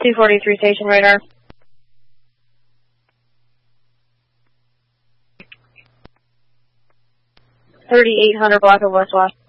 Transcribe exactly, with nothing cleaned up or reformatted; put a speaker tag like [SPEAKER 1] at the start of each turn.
[SPEAKER 1] two forty-three station radar. thirty-eight hundred block of West Wash.